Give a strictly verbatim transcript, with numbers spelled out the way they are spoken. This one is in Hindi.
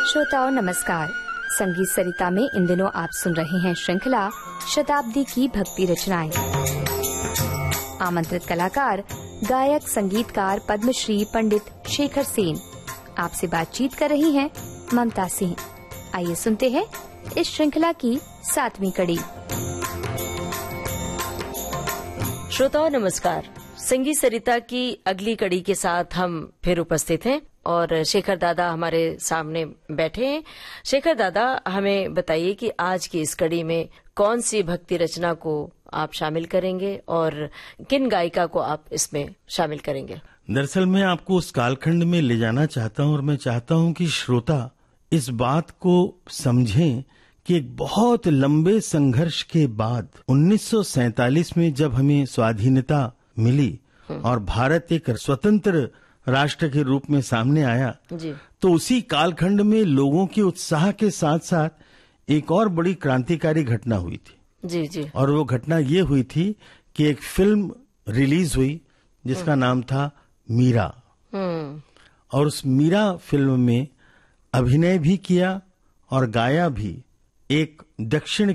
श्रोताओं नमस्कार। संगीत सरिता में इन दिनों आप सुन रहे हैं श्रृंखला शताब्दी की भक्ति रचनाएं। आमंत्रित कलाकार गायक संगीतकार पद्मश्री पंडित शेखर सेन। आपसे बातचीत कर रही हैं ममता सिंह। आइए सुनते हैं इस श्रृंखला की सातवीं कड़ी। श्रोताओं नमस्कार। संगीत सरिता की अगली कड़ी के साथ हम फिर उपस्थित हैं और शेखर दादा हमारे सामने बैठे हैं। शेखर दादा, हमें बताइए कि आज की इस कड़ी में कौन सी भक्ति रचना को आप शामिल करेंगे और किन गायिका को आप इसमें शामिल करेंगे? दरअसल मैं आपको उस कालखंड में ले जाना चाहता हूं और मैं चाहता हूं कि श्रोता इस बात को समझें कि एक बहुत लंबे संघर्ष के बाद उन्नीस सौ सैंतालीस में जब हमें स्वाधीनता मिली और भारत एक स्वतंत्र राष्ट्र के रूप में सामने आया जी। तो उसी कालखंड में लोगों के उत्साह के साथ साथ एक और बड़ी क्रांतिकारी घटना हुई थी। जी जी। और वो घटना ये हुई थी कि एक फिल्म रिलीज हुई जिसका नाम था मीरा। और उस मीरा फिल्म में अभिनय भी किया और गाया भी एक दक्षिण